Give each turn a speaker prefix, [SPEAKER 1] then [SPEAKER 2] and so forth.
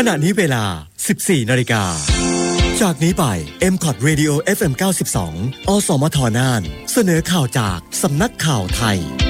[SPEAKER 1] ขณะนี้เวลา 14 นาฬิกาจากนี้ไป MCOT Radio FM 92 อสมทน่านเสนอข่าวจากสำนักข่าวไทย